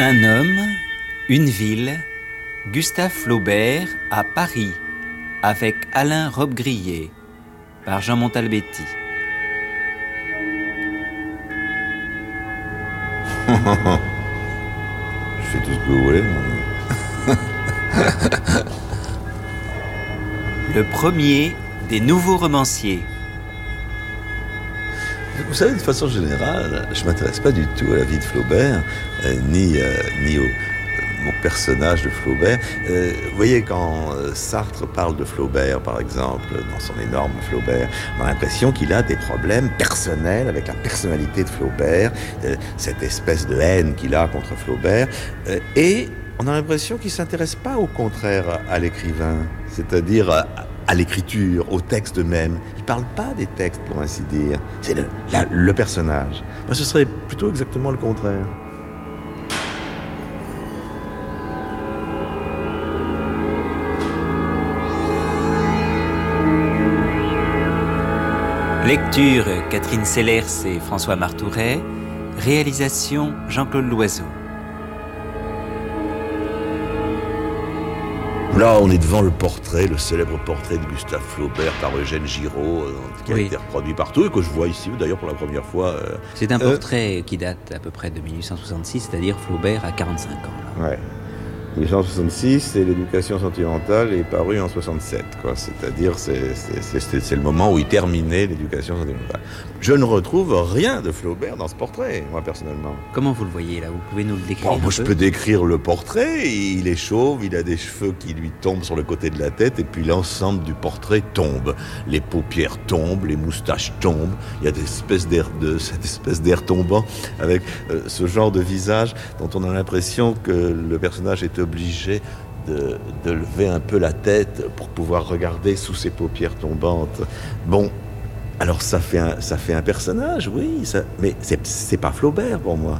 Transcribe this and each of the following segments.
Un homme, une ville, Gustave Flaubert à Paris, avec Alain Robbe-Grillet, par Jean Montalbetti. Je fais tout ce que vous voulez, mon ami. Le premier des nouveaux romanciers. Vous savez, de façon générale, je ne m'intéresse pas du tout à la vie de Flaubert, ni au personnage de Flaubert. Vous voyez, quand Sartre parle de Flaubert, par exemple, dans son énorme Flaubert, on a l'impression qu'il a des problèmes personnels avec la personnalité de Flaubert, cette espèce de haine qu'il a contre Flaubert, et on a l'impression qu'il ne s'intéresse pas, au contraire, à l'écrivain, c'est-à-dire à l'écriture, au texte même. Il ne parle pas des textes, pour ainsi dire. C'est le personnage. Moi, ce serait plutôt exactement le contraire. Lecture Catherine Sellers et François Martouret. Réalisation Jean-Claude Loiseau. Là, on est devant le portrait, le célèbre portrait de Gustave Flaubert par Eugène Giraud, qui a été reproduit partout et que je vois ici, d'ailleurs, pour la première fois. C'est un portrait qui date à peu près de 1866, c'est-à-dire Flaubert à 45 ans. Là. Ouais. 1866 et l'éducation sentimentale est parue en 67, quoi. C'est-à-dire, c'est le moment où il terminait l'éducation sentimentale. Je ne retrouve rien de Flaubert dans ce portrait, moi, personnellement. Comment vous le voyez, là? Vous pouvez nous le décrire moi, je peux décrire le portrait. Il est chauve, il a des cheveux qui lui tombent sur le côté de la tête, et puis l'ensemble du portrait tombe. Les paupières tombent, les moustaches tombent. Il y a cette espèce d'air tombant, avec ce genre de visage dont on a l'impression que le personnage est obligé de lever un peu la tête pour pouvoir regarder sous ses paupières tombantes. Bon, alors ça fait un personnage, oui, mais c'est pas Flaubert pour moi.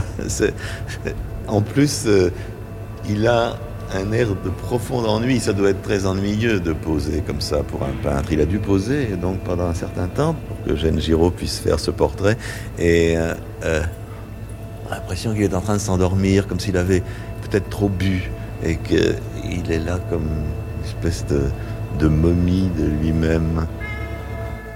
En plus, il a un air de profond ennui. Ça doit être très ennuyeux de poser comme ça pour un peintre. Il a dû poser donc pendant un certain temps pour que Eugène Giraud puisse faire ce portrait. Et on a l'impression qu'il est en train de s'endormir, comme s'il avait peut-être trop bu et qu'il est là comme une espèce de momie de lui-même.